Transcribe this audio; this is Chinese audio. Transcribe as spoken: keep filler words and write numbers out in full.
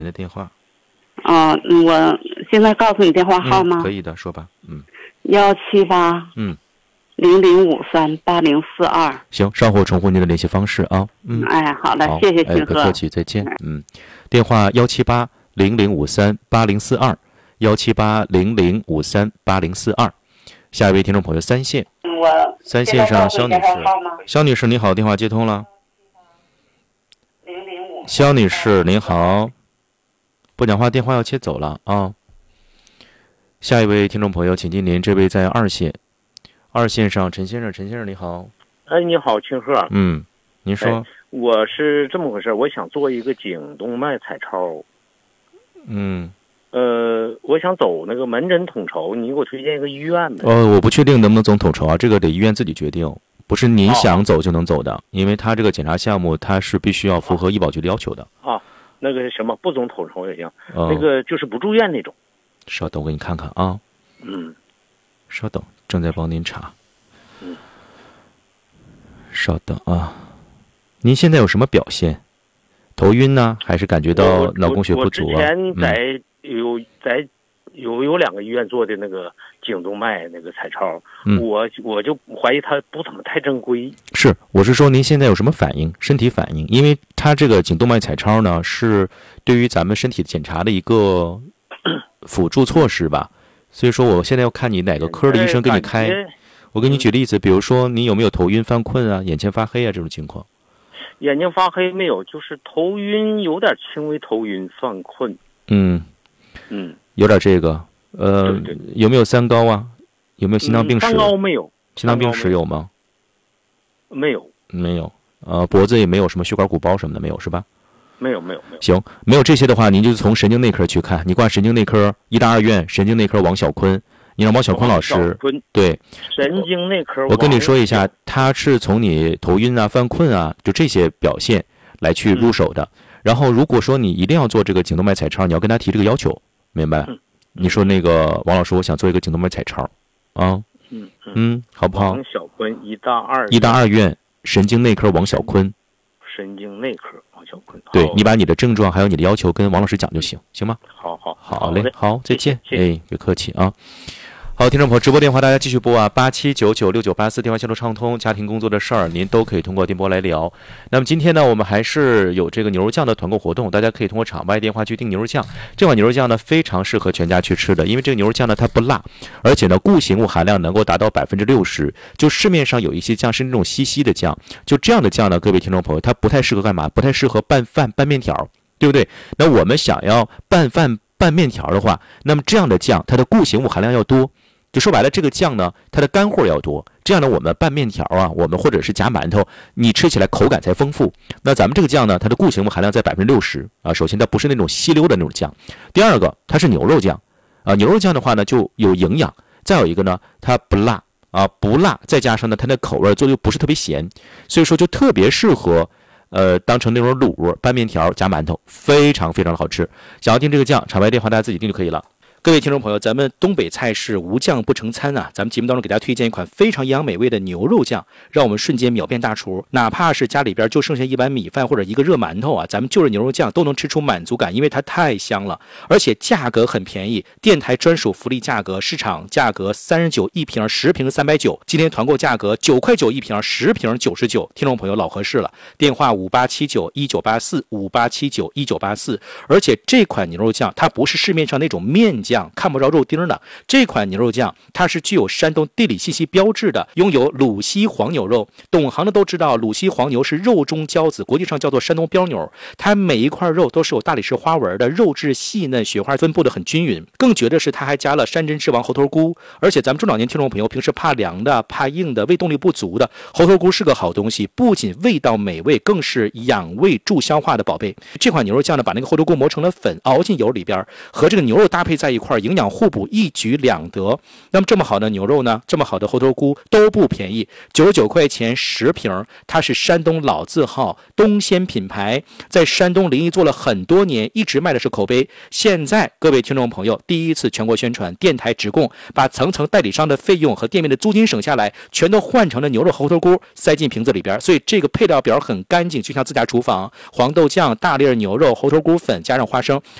你的电话。 啊、呃，我现在告诉你电话号吗？ 嗯、可以的，说吧。嗯， 幺七八嗯零零五三八零四二。 行，稍后重复您的联系方式啊。嗯， 哎，好的， 好谢谢哎， 星河。 不客气，再见。嗯，电话幺七八零零五三八零四二，幺七八零零五三八零四二。下一位听众朋友，三线。 我三线上肖女士，肖女士你好，电话接通了。肖女士您好，不讲话电话要切走了啊。下一位听众朋友，请进您，这位在二线，二线上陈先生，陈先生你好。 哎，你好，清鹤。 嗯，您说。 哎、我是这么回事，我想做一个颈动脉彩超。 嗯。 呃，我想走那个门诊统筹，你给我推荐一个医院呗？ 呃，我不确定能不能走统筹啊，这个得医院自己决定，不是您想走就能走的，哦、因为他这个检查项目它是必须要符合医保局的要求的。 啊，那个什么不走统筹也行， 呃、 那个就是不住院那种。 稍等，我给你看看啊。 嗯。 稍等，正在帮您查。 嗯。 稍等啊，您现在有什么表现？头晕呢，还是感觉到脑供血不足啊？ 我之前在、嗯。有在有有两个医院做的那个颈动脉那个彩超， 嗯、 我我就怀疑它不怎么太正规。 是，我是说您现在有什么反应？身体反应？因为它这个颈动脉彩超呢，是对于咱们身体检查的一个辅助措施吧。所以说，我现在要看你哪个科的医生给你开。我给你举例子，比如说你有没有头晕犯困啊、眼前发黑啊这种情况？ 眼睛发黑没有，就是头晕，有点轻微头晕犯困。 嗯。 嗯， 有点这个，呃， 对对有没有三高啊？有没有心脏病史？ 嗯、三高没有。 心脏病史有吗？ 没有， 没有。呃，脖子也没有什么血管鼓包什么的，没有是吧？ 没有，没有，没有。 行，没有这些的话，您就从神经内科去看，你挂神经内科医大二院神经内科王小坤，你让王小坤老师。对。 神经内科。 我跟你说一下，他是从你头晕啊、犯困啊，就这些表现来去入手的。嗯、然后，如果说你一定要做这个颈动脉彩超，你要跟他提这个要求。明白， 嗯、 你说那个王老师，我想做一个颈动脉彩超，啊， 嗯 嗯, 嗯，好不好？ 王小坤，医大二医大二院神经内科王小坤， 神经内科王小坤， 对你把你的症状还有你的要求跟王老师讲就行，行吗？ 好好好嘞，好，再见， 谢谢哎，别客气啊。好，听众朋友，直播电话大家继续拨啊，八七九九六九八四，电话线路畅通，家庭工作的事儿您都可以通过电波来聊。那么今天呢，我们还是有这个牛肉酱的团购活动，大家可以通过场外电话去订牛肉酱。这款牛肉酱呢，非常适合全家去吃的，因为这个牛肉酱呢它不辣，而且呢固形物含量能够达到百分之六十。就市面上有一些酱是那种稀稀的酱，就这样的酱呢，各位听众朋友，它不太适合干嘛？不太适合拌饭、拌面条，对不对？那我们想要拌饭、拌面条的话，那么这样的酱它的固形物含量要多。就说白了，这个酱呢，它的干货要多，这样呢，我们拌面条啊，我们或者是夹馒头，你吃起来口感才丰富。那咱们这个酱呢，它的固形物含量在百分之六十啊。首先，它不是那种稀溜的那种酱；第二个，它是牛肉酱啊。牛肉酱的话呢，就有营养；再有一个呢，它不辣啊，不辣，再加上呢，它的口味做的又不是特别咸，所以说就特别适合呃当成那种卤拌面条夹馒头，非常非常的好吃。想要订这个酱，场外电话大家自己订就可以了。各位听众朋友，咱们东北菜是无酱不成餐啊！咱们节目当中给大家推荐一款非常营养美味的牛肉酱，让我们瞬间秒变大厨。哪怕是家里边就剩下一碗米饭或者一个热馒头啊，咱们就着牛肉酱都能吃出满足感，因为它太香了，而且价格很便宜，电台专属福利价格，市场价格三十九一瓶，十瓶三百九，今天团购价格九块九一瓶，十瓶九十九。听众朋友老合适了，电话五八七九一九八四五八七九一九八四。而且这款牛肉酱它不是市面上那种面酱。看不着肉丁的这款牛肉酱，它是具有山东地理信息标志的，拥有鲁西黄牛肉。懂行的都知道，鲁西黄牛是肉中骄子，国际上叫做山东标牛。它每一块肉都是有大理石花纹的，肉质细嫩，雪花分布的很均匀。更绝的是，它还加了山珍之王猴头菇。而且咱们中老年听众朋友平时怕凉的、怕硬的、胃动力不足的，猴头菇是个好东西，不仅味道美味，更是养胃助消化的宝贝。这款牛肉酱呢，把那个猴头菇磨成了粉，熬进油里边，和这个牛肉搭配在一块，营养互补，一举两得。那么这么好的牛肉呢，这么好的猴头菇都不便宜，九十九块钱十瓶，它是山东老字号东鲜品牌，在山东临沂做了很多年，一直卖的是口碑。现在各位听众朋友第一次全国宣传，电台直供，把层层代理商的费用和店面的租金省下来，全都换成了牛肉猴头菇塞进瓶子里边，所以这个配料表很干净，就像自家厨房。黄豆酱、大粒牛肉、猴头菇粉加上花生，